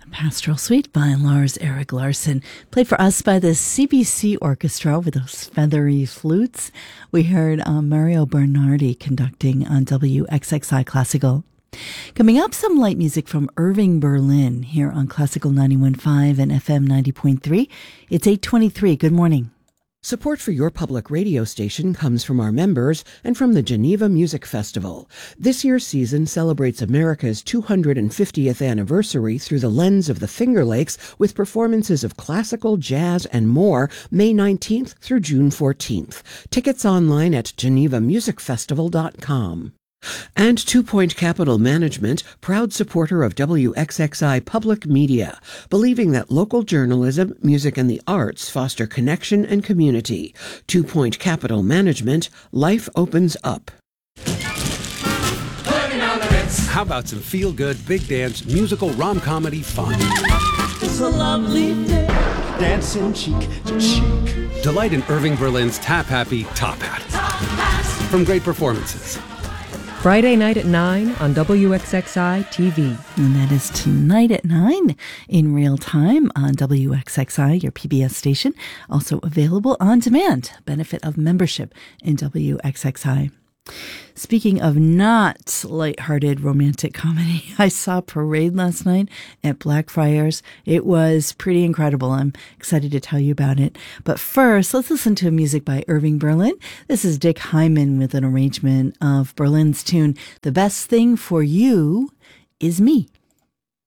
Pastoral Suite by Lars Erik Larsson, played for us by the CBC Orchestra with those feathery flutes. We heard Mario Bernardi conducting on WXXI Classical. Coming up, some light music from Irving Berlin here on Classical 91.5 and FM 90.3. It's 8:23. Good morning. Support for your public radio station comes from our members and from the Geneva Music Festival. This year's season celebrates America's 250th anniversary through the lens of the Finger Lakes with performances of classical, jazz, and more May 19th through June 14th. Tickets online at genevamusicfestival.com. And 2 Point Capital Management, proud supporter of WXXI Public Media, believing that local journalism, music, and the arts foster connection and community. 2 Point Capital Management, life opens up. How about some feel-good, big dance, musical rom-comedy fun? It's a lovely day, dancing cheek to cheek. Delight in Irving Berlin's tap-happy Top Hat. From great performances. Friday night at 9 on WXXI TV. And that is tonight at 9 in real time on WXXI, your PBS station. Also available on demand. Benefit of membership in WXXI. Speaking of not lighthearted romantic comedy, I saw Parade last night at Blackfriars. It was pretty incredible. I'm excited to tell you about it. But first, let's listen to music by Irving Berlin. This is Dick Hyman with an arrangement of Berlin's tune, The Best Thing for You Is Me.